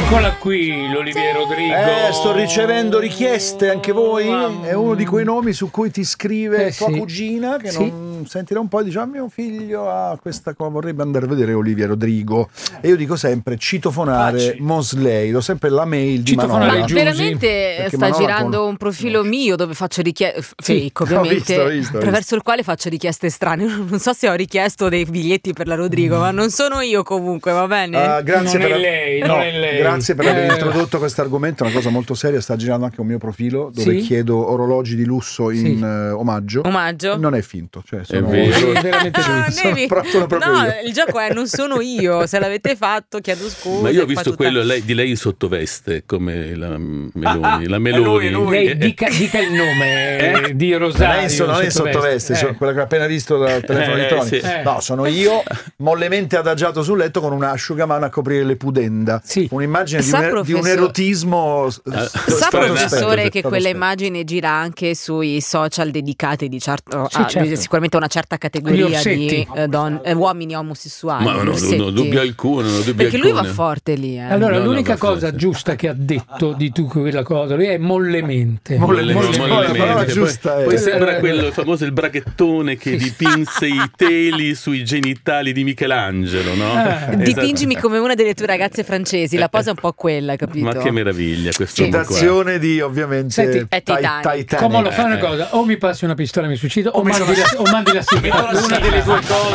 Eccola qui l'Olivier Rodrigo. Sto ricevendo richieste, anche voi? È uno di quei nomi su cui ti scrive tua cugina che non sentirà un po' e dice: mio figlio ha questa cosa, vorrebbe andare a vedere Olivier Rodrigo. E io dico sempre citofonare Mosley, do sempre la mail di Manola. Ma veramente sta girando un profilo mio dove faccio richieste fake, ovviamente, visto. attraverso il quale faccio richieste strane. Non so se ho richiesto dei biglietti per la Rodrigo, ma non sono io comunque, va bene? Grazie Non per è lei, non è lei. Grazie per aver introdotto questo argomento, una cosa molto seria. Sta girando anche un mio profilo dove chiedo orologi di lusso in omaggio. Non è finto, cioè sono veramente il gioco è non sono io, se l'avete fatto chiedo scusa. Ma io ho visto quello di lei in sottoveste come la Meloni. Lei dica il nome di Rosario. Non è in sottoveste, sono quella che ho appena visto dal telefono di Tony. No, sono io mollemente adagiato sul letto con un asciugamano a coprire le pudenda. Un'immagine di un erotismo. Sa professore che quella immagine gira anche sui social dedicati di sicuramente a una certa categoria di uomini omosessuali. Ma non dubbio alcuno, perché lui va forte lì. Allora l'unica cosa giusta che ha detto di tu quella cosa lui è mollemente. Poi sembra quello famoso, il braghettone che dipinse i teli sui genitali di Michelangelo, no? Dipingimi come una delle tue ragazze francesi, la posa è un po' quella, capito? Ma che meraviglia questo. Citazione di ovviamente Titanic. Come lo fa una cosa, o mi passi una pistola e mi suicido o mandi la sigla, una delle due cose.